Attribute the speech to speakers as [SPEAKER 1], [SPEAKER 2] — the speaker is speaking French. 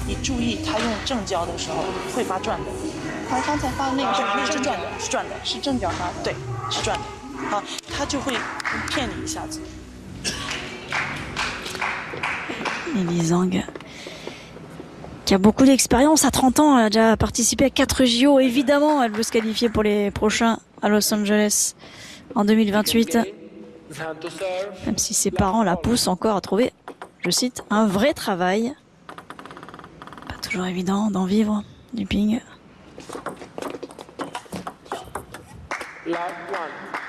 [SPEAKER 1] 你注意他用正交的时候会发转的。
[SPEAKER 2] 他刚才发的那个
[SPEAKER 1] 是转的，是转的，
[SPEAKER 2] 是正交发的，
[SPEAKER 1] 对，是转的。好，他就会骗你一下子。
[SPEAKER 3] Li Zhang, qui a beaucoup d'expérience à 30 ans, elle a déjà participé à 4 JO. Évidemment, elle veut se qualifier pour les prochains à Los Angeles en 2028. Même si ses parents la poussent encore à trouver, je cite, un vrai travail. Pas toujours évident d'en vivre du ping.
[SPEAKER 4] Last one.